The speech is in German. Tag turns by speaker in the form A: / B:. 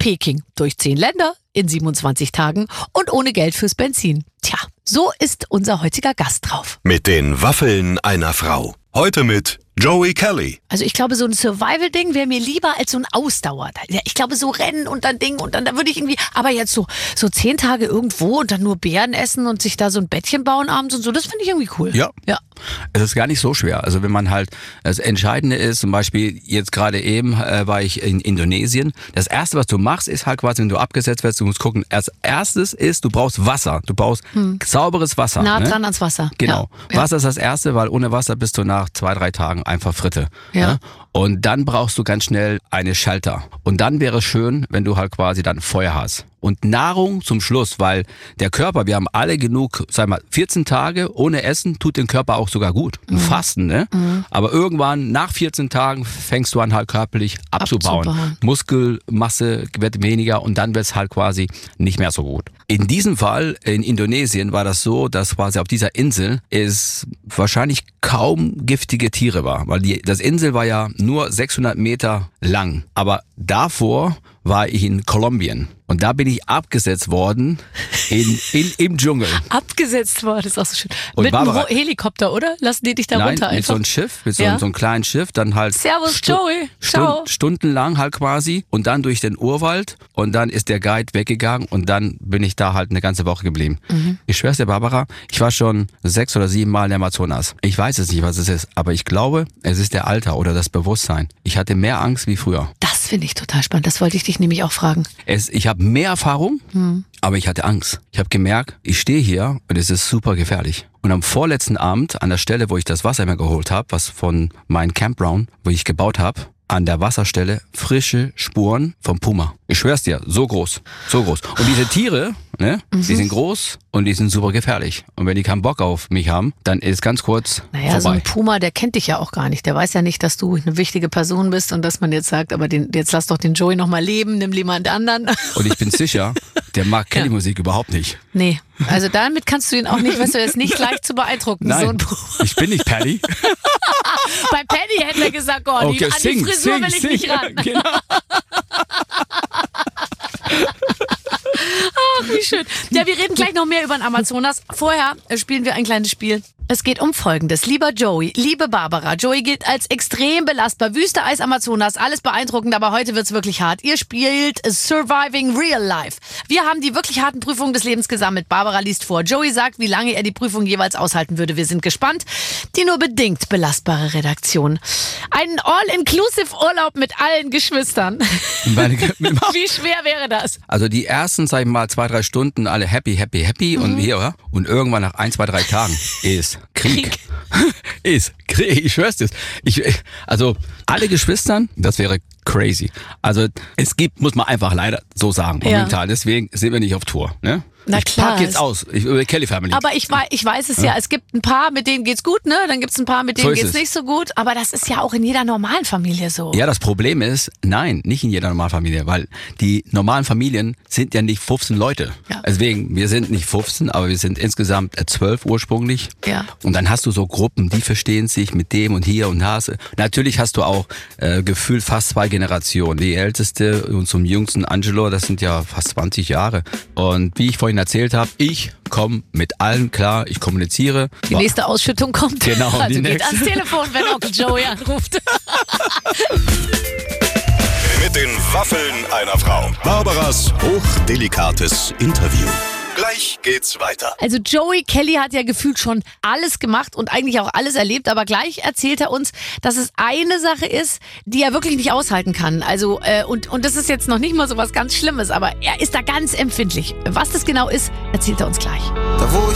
A: Peking. Durch 10 Länder, in 27 Tagen und ohne Geld fürs Benzin. Tja, so ist unser heutiger Gast drauf.
B: Mit den Waffeln einer Frau. Heute mit Joey Kelly.
A: Also ich glaube, so ein Survival-Ding wäre mir lieber als so ein Ausdauer. Ja, ich glaube, so Rennen und dann Ding und dann da würde ich irgendwie, aber jetzt so 10 Tage irgendwo und dann nur Beeren essen und sich da so ein Bettchen bauen abends und so, das finde ich irgendwie cool.
C: Ja. Es ist gar nicht so schwer. Also wenn man halt, das Entscheidende ist, zum Beispiel jetzt gerade eben war ich in Indonesien. Das Erste, was du machst, ist halt quasi, wenn du abgesetzt wirst, du musst gucken, als erstes ist, du brauchst Wasser. Du brauchst sauberes Wasser.
A: Nah dran ans Wasser.
C: Genau.
A: Ja.
C: Wasser ist das Erste, weil ohne Wasser bist du nach 2-3 Tagen einfach Fritte.
A: Ja.
C: Und dann brauchst du ganz schnell eine Schalter. Und dann wäre es schön, wenn du halt quasi dann Feuer hast. Und Nahrung zum Schluss, weil der Körper, wir haben alle genug, 14 Tage ohne Essen tut den Körper auch sogar gut. Fasten, ne? Aber irgendwann, nach 14 Tagen, fängst du an halt körperlich abzubauen. Muskelmasse wird weniger und dann wird es halt quasi nicht mehr so gut. In diesem Fall, in Indonesien, war das so, dass quasi auf dieser Insel es wahrscheinlich kaum giftige Tiere war. Weil das Insel war ja nur 600 Meter lang. Aber davor war ich in Kolumbien. Und da bin ich abgesetzt worden im Dschungel.
A: Abgesetzt worden, das ist auch so schön.
C: Und
A: mit einem Helikopter, oder? Lassen die dich da runter
C: mit so einem Schiff, mit so einem kleinen Schiff, dann halt
A: Servus Joey, ciao.
C: Stundenlang halt quasi und dann durch den Urwald und dann ist der Guide weggegangen und dann bin ich da halt eine ganze Woche geblieben. Ich schwör's dir, Barbara, ich war schon 6 oder 7 Mal in der Amazonas. Ich weiß es nicht, was es ist, aber ich glaube, es ist der Alter oder das Bewusstsein. Ich hatte mehr Angst wie früher.
A: Das finde ich total spannend, das wollte ich dich nämlich auch fragen.
C: Ich habe mehr Erfahrung, aber ich hatte Angst. Ich habe gemerkt, ich stehe hier und es ist super gefährlich. Und am vorletzten Abend, an der Stelle, wo ich das Wasser immer geholt habe, was von meinem Campground, wo ich gebaut habe, an der Wasserstelle frische Spuren vom Puma. Ich schwör's dir, so groß. Und diese Tiere, ne, die sind groß und die sind super gefährlich. Und wenn die keinen Bock auf mich haben, dann ist ganz kurz vorbei.
A: So ein Puma, der kennt dich ja auch gar nicht. Der weiß ja nicht, dass du eine wichtige Person bist und dass man jetzt sagt, aber jetzt lass doch den Joey noch mal leben, nimm jemand anderen. Und
C: ich bin sicher, der mag Kelly-Musik überhaupt nicht.
A: Nee, also damit kannst du ihn auch nicht, weißt du, er ist nicht leicht zu beeindrucken.
C: Nein,
A: so ein
C: ich bin nicht Paddy.
A: Bei Paddy hätte er gesagt, oh,
C: okay,
A: an die Frisur will ich nicht ran.
C: Genau.
A: Ach, wie schön. Ja, wir reden gleich noch mehr über den Amazonas. Vorher spielen wir ein kleines Spiel. Es geht um Folgendes. Lieber Joey, liebe Barbara, Joey gilt als extrem belastbar. Wüste, Eis, Amazonas, alles beeindruckend, aber heute wird's wirklich hart. Ihr spielt Surviving Real Life. Wir haben die wirklich harten Prüfungen des Lebens gesammelt. Barbara liest vor. Joey sagt, wie lange er die Prüfung jeweils aushalten würde. Wir sind gespannt. Die nur bedingt belastbare Redaktion. Einen All-Inclusive-Urlaub mit allen Geschwistern. Wie schwer wäre das?
C: Also die ersten, sag ich mal, 2-3 Stunden alle happy und hier, und irgendwann nach 1-2-3 Tagen ist Krieg. Ist Krieg, ich schwör's dir. Also alle Geschwistern, das wäre crazy. Also es gibt, muss man einfach leider so sagen, momentan. Deswegen sind wir nicht auf Tour, ne?
A: Na klar.
C: Ich pack jetzt aus, über Kelly Family.
A: Aber ich weiß es ja, es gibt ein paar, mit denen geht's gut, ne? Dann gibt's ein paar, mit denen geht's nicht so gut. Aber das ist ja auch in jeder normalen Familie so.
C: Ja, das Problem ist, nein, nicht in jeder normalen Familie, weil die normalen Familien sind ja nicht 15 Leute. Ja. Deswegen, wir sind nicht 15, aber wir sind insgesamt 12 ursprünglich.
A: Ja.
C: Und dann hast du so Gruppen, die verstehen sich mit dem und hier und da. Natürlich hast du auch gefühlt fast 2 Generationen. Die älteste und zum jüngsten Angelo, das sind ja fast 20 Jahre. Und wie ich vorhin erzählt habe, ich komme mit allen klar, ich kommuniziere.
A: Die nächste Ausschüttung kommt.
C: Genau.
A: Also geht ans Telefon, wenn Onkel Joey anruft.
B: Mit den Waffeln einer Frau. Barbaras hochdelikates Interview. Gleich geht's weiter.
A: Also Joey Kelly hat ja gefühlt schon alles gemacht und eigentlich auch alles erlebt, aber gleich erzählt er uns, dass es eine Sache ist, die er wirklich nicht aushalten kann. Also und das ist jetzt noch nicht mal so was ganz Schlimmes, aber er ist da ganz empfindlich. Was das genau ist, erzählt er uns gleich.
D: Da wo